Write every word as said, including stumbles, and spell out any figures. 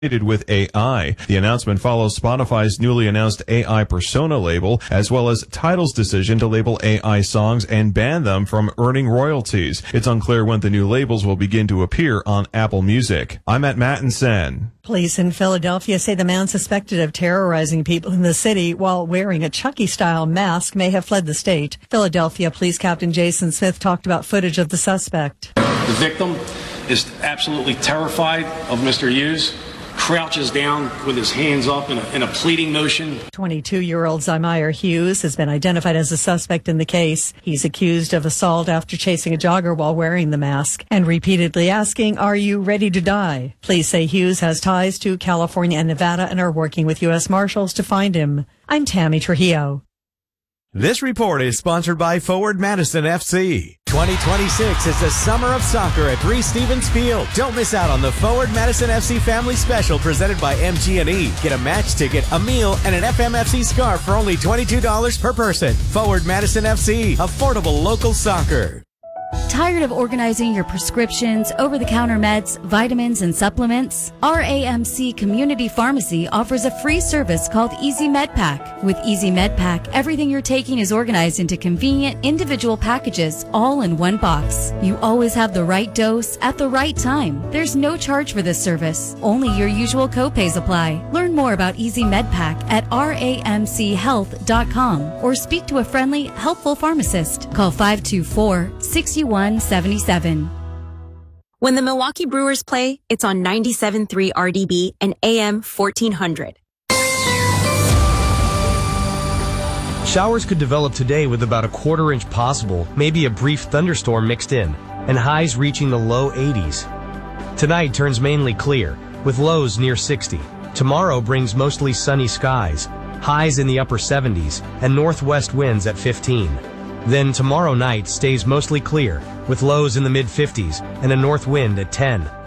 with A I. The announcement follows Spotify's newly announced A I Persona label, as well as Tidal's decision to label A I songs and ban them from earning royalties. It's unclear when the new labels will begin to appear on Apple Music. I'm at Mattinson. Police in Philadelphia say the man suspected of terrorizing people in the city while wearing a Chucky-style mask may have fled the state. Philadelphia Police Captain Jason Smith talked about footage of the suspect. The victim is absolutely terrified of Mister Hughes. Crouches down with his hands up in a, in a pleading motion. twenty-two-year-old Zymeyer Hughes has been identified as a suspect in the case. He's accused of assault after chasing a jogger while wearing the mask and repeatedly asking, "Are you ready to die?" Police say Hughes has ties to California and Nevada and are working with U S Marshals to find him. I'm Tammy Trujillo. This report is sponsored by Forward Madison F C. twenty twenty-six is the summer of soccer at Breese Stevens Field. Don't miss out on the Forward Madison F C Family Special presented by M G and E. Get a match ticket, a meal, and an F M F C scarf for only twenty-two dollars per person. Forward Madison F C, affordable local soccer. Tired of organizing your prescriptions, over-the-counter meds, vitamins, and supplements? R A M C Community Pharmacy offers a free service called Easy Med Pack. With Easy Med Pack, everything you're taking is organized into convenient, individual packages, all in one box. You always have the right dose at the right time. There's no charge for this service. Only your usual copays apply. Learn more about Easy Med Pack at R A M C health dot com or speak to a friendly, helpful pharmacist. Call five two four, six one seven seven. When the Milwaukee Brewers play, it's on ninety-seven point three R D B and A M fourteen hundred. Showers could develop today with about a quarter inch possible, maybe a brief thunderstorm mixed in, and highs reaching the low eighties. Tonight turns mainly clear, with lows near sixty. Tomorrow brings mostly sunny skies, highs in the upper seventies, and northwest winds at fifteen. Then tomorrow night stays mostly clear, with lows in the mid fifties and a north wind at ten.